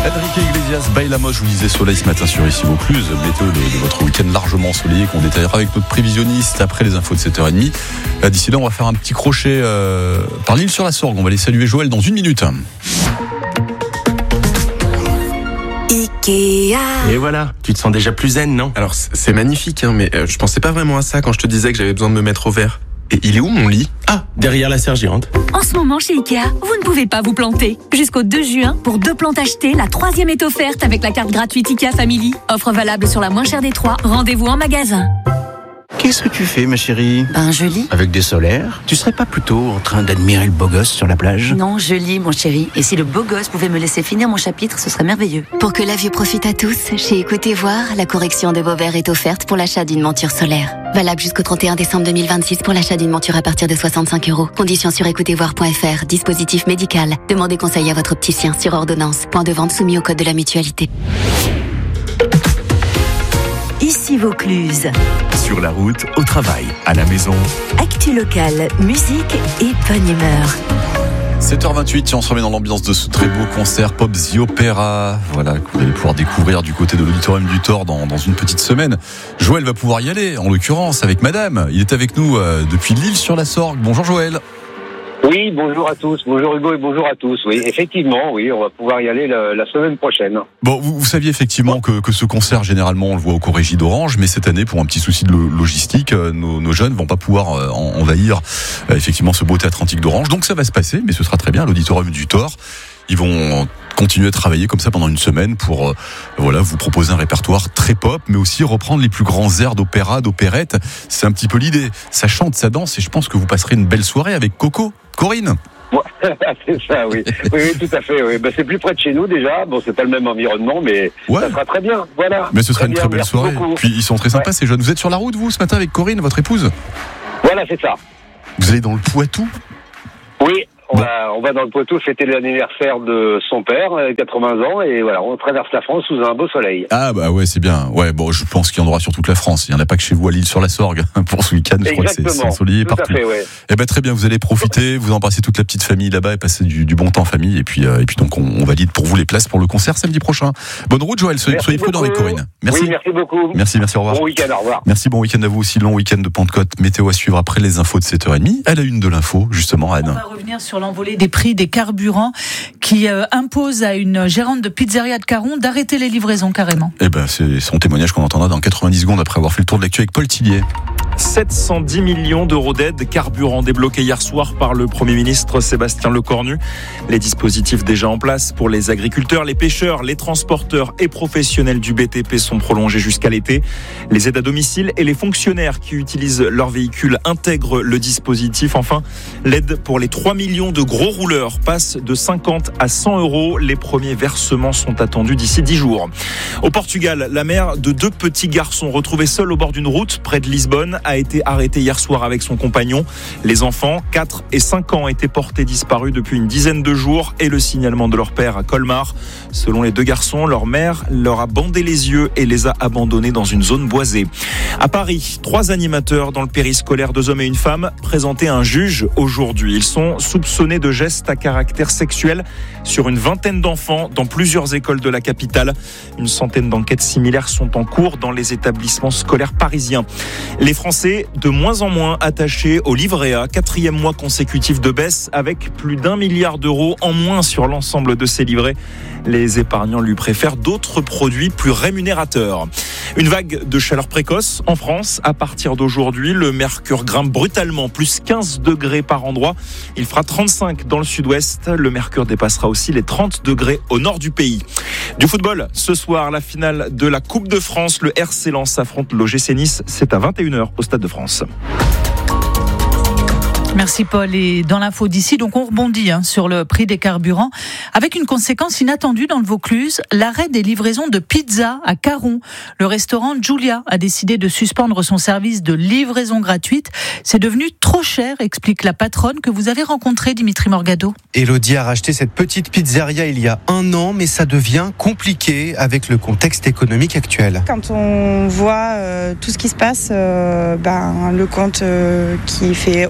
Enrique Iglesias, Bailamos, je vous disais soleil ce matin sur Ici Vaucluse, météo de votre week-end largement ensoleillé qu'on détaillera avec notre prévisionniste après les infos de 7h30. D'ici là, on va faire un petit crochet par l'île sur la Sorgue. On va aller saluer Joël dans 1 minute. Ikea. Et voilà, tu te sens déjà plus zen, non? Alors c'est magnifique, mais je pensais pas vraiment à ça quand je te disais que j'avais besoin de me mettre au vert. Et il est où mon lit? Ah, derrière la serre géante. En ce moment chez Ikea, vous ne pouvez pas vous planter. Jusqu'au 2 juin, pour 2 plantes achetées, la 3e est offerte avec la carte gratuite Ikea Family. Offre valable sur la moins chère des 3. Rendez-vous en magasin. Qu'est-ce que tu fais, ma chérie? Je lis. Avec des solaires? Tu serais pas plutôt en train d'admirer le beau gosse sur la plage? Non, je lis, mon chéri. Et si le beau gosse pouvait me laisser finir mon chapitre, ce serait merveilleux. Pour que la vue profite à tous, chez Écoutez Voir, la correction de vos verres est offerte pour l'achat d'une monture solaire. Valable jusqu'au 31 décembre 2026 pour l'achat d'une monture à partir de 65 €. Conditions sur écoutezvoir.fr. Dispositif médical. Demandez conseil à votre opticien sur ordonnance. Point de vente soumis au code de la mutualité. Ici Vaucluse. Sur la route, au travail, à la maison. Actu locale, musique et bonne humeur. 7h28, on se remet dans l'ambiance de ce très beau concert Pop The Opera. Voilà, que vous allez pouvoir découvrir du côté de l'Auditorium du Thor dans une petite semaine. Joël va pouvoir y aller, en l'occurrence, avec madame. Il est avec nous depuis l'île sur la Sorgue. Bonjour Joël. Oui, bonjour à tous. Bonjour Hugo et bonjour à tous. Oui, effectivement, oui, on va pouvoir y aller la semaine prochaine. Bon, vous saviez effectivement que ce concert, généralement, on le voit au Corégie d'Orange, mais cette année, pour un petit souci de logistique, nos jeunes vont pas pouvoir envahir effectivement ce beau théâtre antique d'Orange. Donc ça va se passer, mais ce sera très bien à l'Auditorium du Thor. Ils vont continuer à travailler comme ça pendant une semaine pour vous proposer un répertoire très pop, mais aussi reprendre les plus grands airs d'opéra, d'opérette. C'est un petit peu l'idée. Ça chante, ça danse, et je pense que vous passerez une belle soirée avec Coco. Corinne. C'est ça, oui. Oui, tout à fait. Oui. C'est plus près de chez nous déjà. Bon, c'est pas le même environnement, mais ça sera très bien. Voilà. Mais ce sera une très belle soirée. Beaucoup. Puis ils sont très sympas, ces jeunes. Vous êtes sur la route, vous, ce matin, avec Corinne, votre épouse? Voilà, c'est ça. Vous allez dans le Poitou? Oui. On va dans le Poitou fêter l'anniversaire de son père, 80 ans, et voilà, on traverse la France sous un beau soleil. Ah bah ouais, c'est bien. Ouais, bon, je pense qu'il y en aura sur toute la France. Il n'y en a pas que chez vous à l'île sur la Sorgue pour ce week-end. Je crois que c'est ensoleillé partout. Tout à fait, ouais. Eh ben très bien, vous allez profiter, vous embrassez toute la petite famille là-bas et passer du bon temps en famille. Et puis donc on valide pour vous les places pour le concert samedi prochain. Bonne route, Joël. Soyez prudents avec Corinne. Merci. Oui, merci beaucoup. Merci, au revoir. Bon week-end, au revoir. Merci, bon week-end à vous aussi. Long week-end de Pentecôte. Météo à suivre après les infos de 7h30. À la une de l'info, justement, Anne. On va revenir sur l'envolée des prix des carburants qui impose à une gérante de pizzeria de Caron d'arrêter les livraisons carrément. Eh ben, c'est son témoignage qu'on entendra dans 90 secondes après avoir fait le tour de l'actu avec Paul Tillier. 710 millions d'euros d'aide carburant débloqués hier soir par le Premier ministre Sébastien Lecornu. Les dispositifs déjà en place pour les agriculteurs, les pêcheurs, les transporteurs et professionnels du BTP sont prolongés jusqu'à l'été. Les aides à domicile et les fonctionnaires qui utilisent leur véhicule intègrent le dispositif. Enfin, l'aide pour les 3 millions de gros rouleurs passe de 50 à 100 euros. Les premiers versements sont attendus d'ici 10 jours. Au Portugal, la mère de 2 petits garçons retrouvés seuls au bord d'une route près de Lisbonne a été arrêtée hier soir avec son compagnon. Les enfants, 4 et 5 ans, étaient portés disparus depuis une dizaine de jours et le signalement de leur père à Colmar. Selon les 2 garçons, leur mère leur a bandé les yeux et les a abandonnés dans une zone boisée. À Paris, 3 animateurs dans le périscolaire, 2 hommes et une femme, présentés à un juge aujourd'hui. Ils sont soupçonnés de gestes à caractère sexuel sur une vingtaine d'enfants dans plusieurs écoles de la capitale. Une centaine d'enquêtes similaires sont en cours dans les établissements scolaires parisiens. Les Français, de moins en moins attachés au livret A, 4e mois consécutif de baisse avec plus d'1 milliard d'euros en moins sur l'ensemble de ces livrets. Les épargnants lui préfèrent d'autres produits plus rémunérateurs. Une vague de chaleur précoce en France. À partir d'aujourd'hui, le mercure grimpe brutalement, plus 15 degrés par endroit. Il fera 35 dans le sud-ouest. Le mercure dépassera aussi les 30 degrés au nord du pays. Du football, ce soir, la finale de la Coupe de France. Le RC Lens affronte l'OGC Nice. C'est à 21h au Stade de France. Merci Paul. Et dans l'info d'ici, donc on rebondit sur le prix des carburants avec une conséquence inattendue dans le Vaucluse, l'arrêt des livraisons de pizza à Caron. Le restaurant Julia a décidé de suspendre son service de livraison gratuite. C'est devenu trop cher, explique la patronne que vous avez rencontrée, Dimitri Morgado. Elodie a racheté cette petite pizzeria il y a 1 an, mais ça devient compliqué avec le contexte économique actuel. Quand on voit tout ce qui se passe, le compte qui fait haut,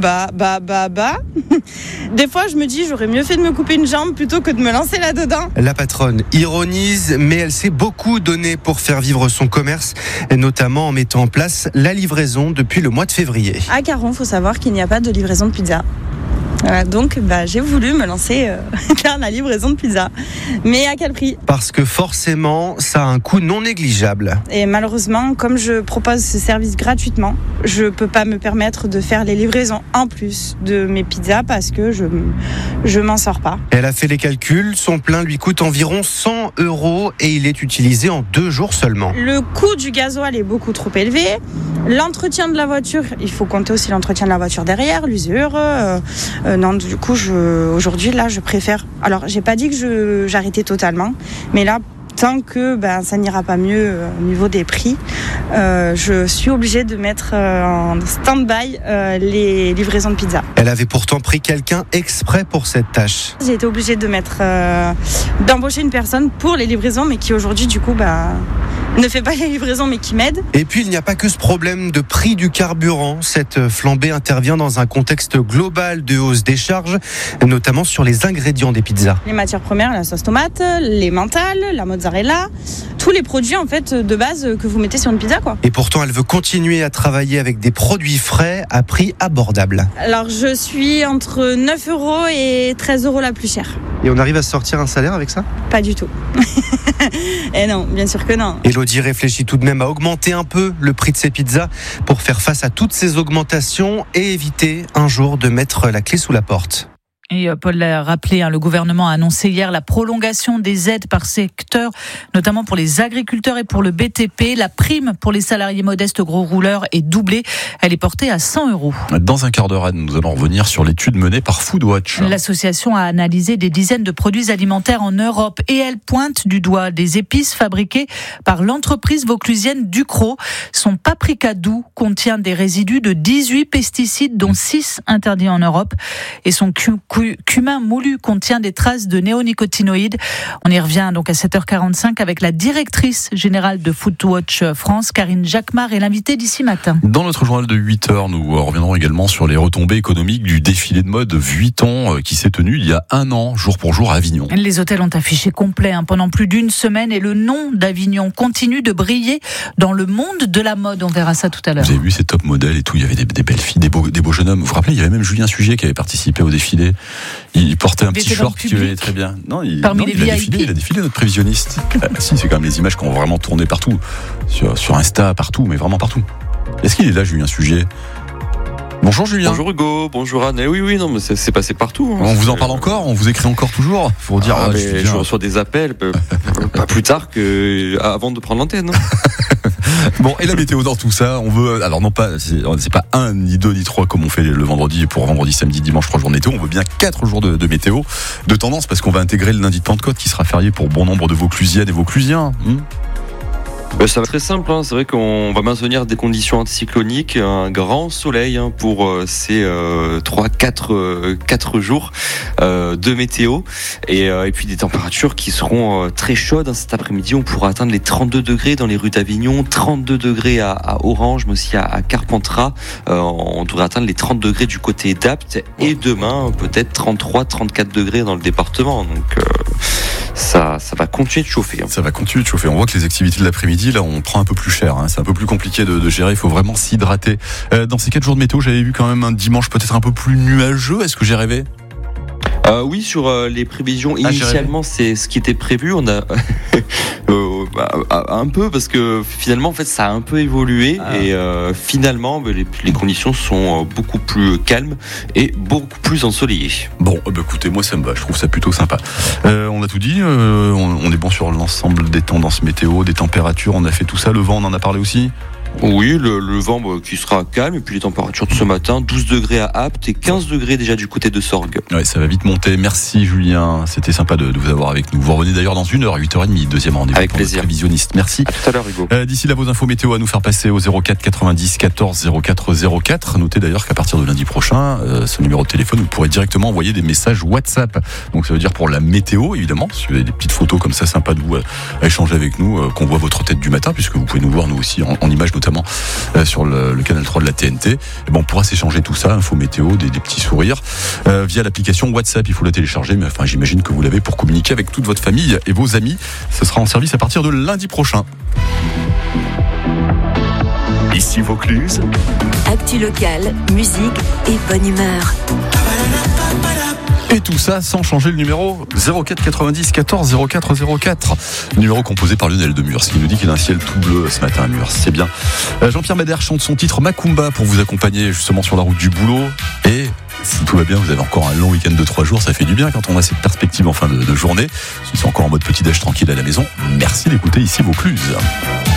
Des fois, je me dis, j'aurais mieux fait de me couper une jambe plutôt que de me lancer là-dedans. La patronne ironise, mais elle s'est beaucoup donné pour faire vivre son commerce, et notamment en mettant en place la livraison depuis le mois de février. À Caron, il faut savoir qu'il n'y a pas de livraison de pizza. Voilà, donc j'ai voulu me lancer dans la livraison de pizza. Mais à quel prix ? Parce que forcément, ça a un coût non négligeable. Et malheureusement, comme je propose ce service gratuitement, je ne peux pas me permettre de faire les livraisons en plus de mes pizzas parce que je m'en sors pas. Elle a fait les calculs, son plein lui coûte environ 100 € et il est utilisé en 2 jours seulement. Le coût du gasoil est beaucoup trop élevé. L'entretien de la voiture, il faut compter aussi l'entretien de la voiture derrière, l'usure. Non, du coup, aujourd'hui, là, je préfère... Alors, j'ai pas dit que j'arrêtais totalement, mais là, tant que ça n'ira pas mieux au niveau des prix, je suis obligée de mettre en stand-by les livraisons de pizza. Elle avait pourtant pris quelqu'un exprès pour cette tâche. J'ai été obligée de d'embaucher une personne pour les livraisons, mais qui aujourd'hui, du coup, ne fait pas les livraisons, mais qui m'aide. Et puis, il n'y a pas que ce problème de prix du carburant. Cette flambée intervient dans un contexte global de hausse des charges, notamment sur les ingrédients des pizzas. Les matières premières, la sauce tomate, les mentales, la mozzarella, tous les produits en fait de base que vous mettez sur une pizza, quoi. Et pourtant, elle veut continuer à travailler avec des produits frais à prix abordable. Alors, je suis entre 9 € et 13 € la plus chère. Et on arrive à sortir un salaire avec ça ? Pas du tout. Et non, bien sûr que non. Elodie réfléchit tout de même à augmenter un peu le prix de ses pizzas pour faire face à toutes ces augmentations et éviter un jour de mettre la clé sous la porte. Et Paul l'a rappelé, le gouvernement a annoncé hier la prolongation des aides par secteur, notamment pour les agriculteurs et pour le BTP. La prime pour les salariés modestes gros rouleurs est doublée. Elle est portée à 100 €. Dans un quart d'heure, Anne, nous allons revenir sur l'étude menée par Foodwatch. L'association a analysé des dizaines de produits alimentaires en Europe et elle pointe du doigt des épices fabriquées par l'entreprise vauclusienne Ducros. Son paprika doux contient des résidus de 18 pesticides, dont 6 interdits en Europe. Et son cumin moulu contient des traces de néonicotinoïdes. On y revient donc à 7h45 avec la directrice générale de Foodwatch France, Karine Jacquemart, est l'invitée d'ici matin. Dans notre journal de 8h, nous reviendrons également sur les retombées économiques du défilé de mode Vuitton qui s'est tenu il y a 1 an, jour pour jour à Avignon. Les hôtels ont affiché complet pendant plus d'1 semaine et le nom d'Avignon continue de briller dans le monde de la mode. On verra ça tout à l'heure. Vous avez vu ces top modèles et tout, il y avait des belles filles, des beaux jeunes hommes. Vous vous rappelez, il y avait même Julien Suget qui avait participé au défilé. Il portait un petit short qui allait très bien. Il a défilé notre prévisionniste. Si, c'est quand même les images qu'on a vraiment tourné partout. Sur Insta, partout, mais vraiment partout. Est-ce qu'il est là, Julien Suget ? Bonjour Julien. Bonjour Hugo, bonjour Anne. Oui, non, mais c'est passé partout. On vous en parle encore ? On vous écrit encore toujours ? Faut dire. Je reçois des appels, pas plus tard qu'avant de prendre l'antenne. Bon, et la météo dans tout ça, on veut, alors non pas, c'est pas 1, ni 2, ni 3 comme on fait le vendredi pour vendredi, samedi, dimanche, 3 jours de météo. On veut bien 4 jours de météo, de tendance, parce qu'on va intégrer le lundi de Pentecôte qui sera férié pour bon nombre de Vauclusiennes et Vauclusiens. Ça va être très simple, hein. C'est vrai qu'on va maintenir des conditions anticycloniques, un grand soleil pour ces 4 jours de météo et puis des températures qui seront très chaudes. Cet après-midi, on pourra atteindre les 32 degrés dans les rues d'Avignon, 32 degrés à Orange, mais aussi à Carpentras. On devrait atteindre les 30 degrés du côté d'Apt et demain, peut-être 33, 34 degrés dans le département. Donc ça va continuer de chauffer. Ça va continuer de chauffer. On voit que les activités de l'après-midi, là, on prend un peu plus cher. C'est un peu plus compliqué de gérer. Il faut vraiment s'hydrater. Dans ces 4 jours de météo, j'avais vu quand même un dimanche peut-être un peu plus nuageux. Est-ce que j'ai rêvé ? Oui, sur les prévisions, initialement, c'est ce qui était prévu. On a un peu, parce que finalement, en fait, ça a un peu évolué et finalement, les conditions sont beaucoup plus calmes et beaucoup plus ensoleillées. Bon, écoutez, moi ça me va. Je trouve ça plutôt sympa. On a tout dit. On est bon sur l'ensemble des tendances météo, des températures. On a fait tout ça. Le vent, on en a parlé aussi. Oui, le vent qui sera calme et puis les températures de ce matin, 12 degrés à Apt et 15 degrés déjà du côté de Sorgues. Ouais, ça va vite monter. Merci Julien, c'était sympa de vous avoir avec nous. Vous revenez d'ailleurs dans 1 heure, 8h30, deuxième rendez-vous avec pour plaisir. Notre prévisionniste. Merci. À tout à l'heure Hugo. D'ici là, vos infos météo à nous faire passer au 04 90 14 04 04. Notez d'ailleurs qu'à partir de lundi prochain, ce numéro de téléphone, vous pourrez directement envoyer des messages WhatsApp. Donc ça veut dire pour la météo, évidemment. Si vous avez des petites photos comme ça, sympa de vous à échanger avec nous, qu'on voit votre tête du matin, puisque vous pouvez nous voir nous aussi en image notamment sur le canal 3 de la TNT. Et bon, on pourra s'échanger tout ça, info météo, des petits sourires, via l'application WhatsApp. Il faut la télécharger, mais enfin, j'imagine que vous l'avez pour communiquer avec toute votre famille et vos amis. Ce sera en service à partir de lundi prochain. Ici Vaucluse. Actu locale, musique et bonne humeur. Et tout ça sans changer le numéro 04 90 14 04 04. Numéro composé par Lionel de Murs, qui nous dit qu'il a un ciel tout bleu ce matin à Murs. C'est bien. Jean-Pierre Madère chante son titre Macumba pour vous accompagner justement sur la route du boulot. Et si tout va bien, vous avez encore un long week-end de 3 jours. Ça fait du bien quand on a cette perspective en fin de journée. Si c'est encore en mode petit déj tranquille à la maison, merci d'écouter ici Vaucluse.